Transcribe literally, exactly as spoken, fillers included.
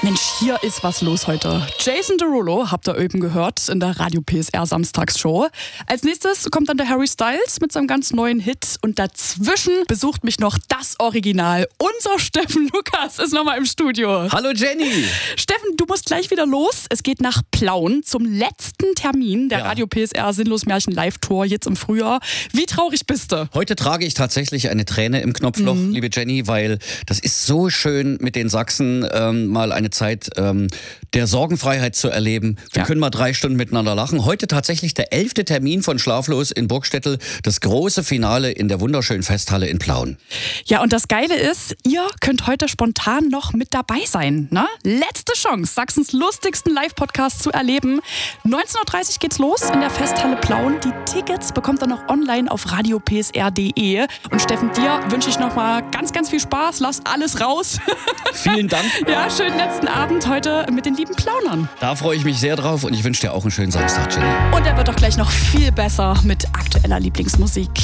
Mensch, hier ist was los heute. Jason Derulo habt ihr eben gehört in der Radio P S R Samstagsshow. Als nächstes kommt dann der Harry Styles mit seinem ganz neuen Hit. Und dazwischen besucht mich noch das Original. Unser Steffen Lukas ist nochmal im Studio. Hallo Jenny. Steffen, du musst gleich wieder los. Es geht nach Plauen zum letzten Termin der Ja. Radio P S R Sinnlos Märchen Live-Tour jetzt im Frühjahr. Wie traurig bist du? Heute trage ich tatsächlich eine Träne im Knopfloch, mhm. liebe Jenny, weil das ist so schön, mit den Sachsen ähm, mal eine Zeit ähm, der Sorgenfreiheit zu erleben. Wir Ja. können mal drei Stunden miteinander lachen. Heute tatsächlich der elfte Termin von Schlaflos in Burgstettel. Das große Finale in der wunderschönen Festhalle in Plauen. Ja, und das Geile ist, ihr könnt heute spontan noch mit dabei sein. Ne? Letzte Chance, Sachsens lustigsten Live-Podcast zu erleben. neunzehn Uhr dreißig geht's los in der Festhalle Plauen. Die Tickets bekommt ihr noch online auf radio p s r punkt d e. Und Steffen, dir wünsche ich noch mal ganz, ganz viel Spaß. Lass alles raus. Vielen Dank. Ja, schönen letzten Abend heute mit den lieben Plaunern. Da freue ich mich sehr drauf und ich wünsche dir auch einen schönen Samstag, Jenny. Und er wird doch gleich noch viel besser mit aktueller Lieblingsmusik.